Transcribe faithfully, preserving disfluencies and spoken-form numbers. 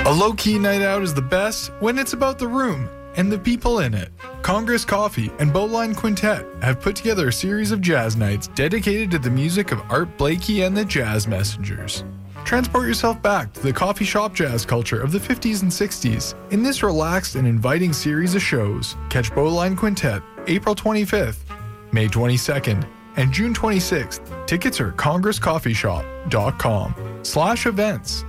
A low-key night out is the best when it's about the room and the people in it. Congress Coffee and Bowline Quintet have put together a series of jazz nights dedicated to the music of Art Blakey and the Jazz Messengers. Transport yourself back to the coffee shop jazz culture of the fifties and sixties in this relaxed and inviting series of shows. Catch Bowline Quintet April twenty-fifth, May twenty-second, and June twenty-sixth. Tickets are at congress coffee shop dot com slash events.